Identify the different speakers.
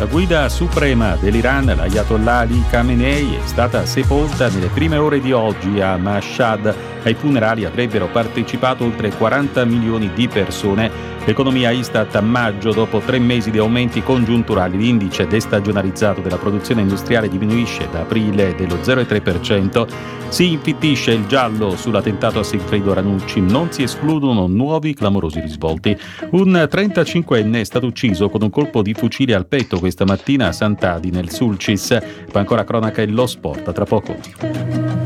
Speaker 1: guida suprema dell'Iran, l'Ayatollah Ali Khamenei, è stata sepolta nelle prime ore di oggi a Mashhad. Ai funerali avrebbero partecipato oltre 40 milioni di persone. L'economia Istat a maggio, dopo 3 mesi di aumenti congiunturali, l'indice destagionalizzato della produzione industriale diminuisce da aprile dello 0,3%. Si infittisce il giallo sull'attentato a Sigfrido Ranucci, non si escludono nuovi clamorosi risvolti. Un 35enne è stato ucciso con un colpo di fucile al petto questa mattina a Sant'Adi nel Sulcis. Ma ancora cronaca e lo sport, tra poco.